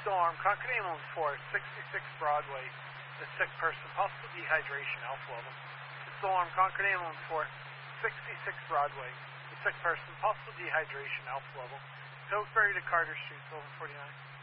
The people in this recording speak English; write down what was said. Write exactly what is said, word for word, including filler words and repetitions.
Storm, Concord Ambulance four, sixty-six Broadway. The sick person, possible dehydration, alpha level. Storm, Concord Ambulance four, sixty-six Broadway. The sick person, possible dehydration, alpha level. Pillsbury to Carter Street, eleven forty-nine.